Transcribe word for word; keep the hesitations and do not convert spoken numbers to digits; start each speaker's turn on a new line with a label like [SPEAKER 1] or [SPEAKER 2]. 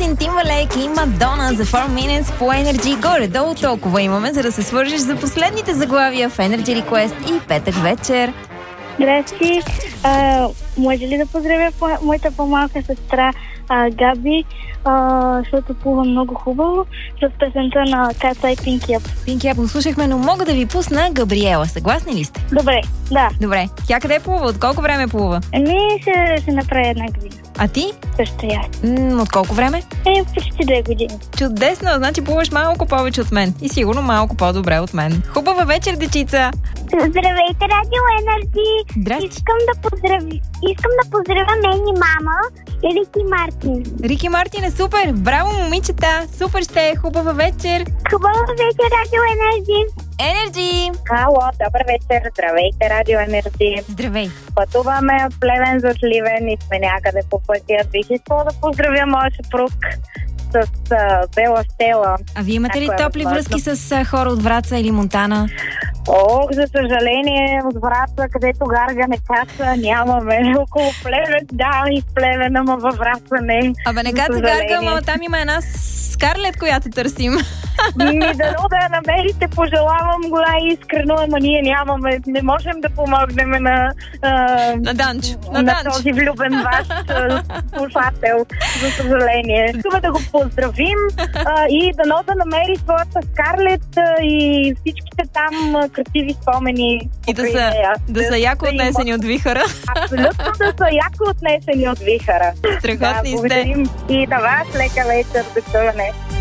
[SPEAKER 1] Джастин Тимбърлейк и Мадона за four minutes по Energy. Горе-долу толкова имаме, за да се свържиш за последните заглавия в Energy Request и петък вечер.
[SPEAKER 2] Здрасти. А, може ли да поздравя по- моята по-малка сестра а, Габи, а, защото плува много хубаво, с песента на Каца и Pinky Up.
[SPEAKER 1] Пинки, я послушахме, но мога да ви пусна Габриела. Съгласни ли сте?
[SPEAKER 2] Добре, да.
[SPEAKER 1] Добре. Тя къде плува? От колко време плува?
[SPEAKER 2] Еми, ще, ще направя една година.
[SPEAKER 1] А ти?
[SPEAKER 2] Също и аз.
[SPEAKER 1] М- от колко време?
[SPEAKER 2] Е, почти две години.
[SPEAKER 1] Чудесно, значи плуваш малко повече от мен. И сигурно малко по-добре от мен. Хубава вечер, дечица!
[SPEAKER 3] Здравейте, Радио Енерджи!
[SPEAKER 1] Здрасти.
[SPEAKER 3] Искам да поздравя, искам да поздравя мен и мама и Рики Мартин.
[SPEAKER 1] Рики Мартин е супер! Браво, момичета! Супер ще е! Хубава вечер!
[SPEAKER 3] Хубава вечер, Радио Енерджи!
[SPEAKER 1] Енерджи!
[SPEAKER 4] Ало, добър вечер, здравейте, Радио Енерджи.
[SPEAKER 1] Здравей!
[SPEAKER 4] Пътуваме от Плевен за Сливен и сме някъде по пътя. Бих искала да поздравя моя съпруг с а, Бела Стела.
[SPEAKER 1] А вие имате ли
[SPEAKER 4] Ако е
[SPEAKER 1] топли
[SPEAKER 4] възможно.
[SPEAKER 1] връзки с а, хора от Враца или Монтана?
[SPEAKER 4] Ох, за съжаление, от Враца, където Гарга не каца, нямаме. Около Плевен, да, и в Плевен, ама във Враца не.
[SPEAKER 1] Абе, не
[SPEAKER 4] За
[SPEAKER 1] каца
[SPEAKER 4] съжаление.
[SPEAKER 1] Гарга, ама там има една Скарлет, която търсим.
[SPEAKER 4] Ми дано да я намерите, пожелавам го най-искрено, ама ние нямаме, не можем да помогнем на, а,
[SPEAKER 1] На Данчо, на
[SPEAKER 4] на
[SPEAKER 1] Данчо.
[SPEAKER 4] този влюбен ваш а, слушател, за съжаление. Искаме да го поздравим а, и дано да намери своята Скарлет а, и всичките там а, красиви спомени.
[SPEAKER 1] И да
[SPEAKER 4] покрай
[SPEAKER 1] са,
[SPEAKER 4] нея.
[SPEAKER 1] да са яко
[SPEAKER 4] има-
[SPEAKER 1] отнесени от вихара.
[SPEAKER 4] Абсолютно да са яко отнесени от вихара.
[SPEAKER 1] Страхотни
[SPEAKER 4] да,
[SPEAKER 1] сте.
[SPEAKER 4] благодарим и на вас, лека вечер, до чуване.